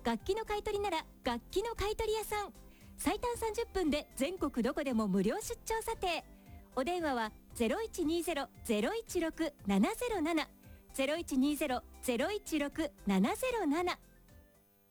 楽器の買い取りなら楽器の買い取り屋さん。最短30分で全国どこでも無料出張査定。お電話は 0120-016-707 0120-016-707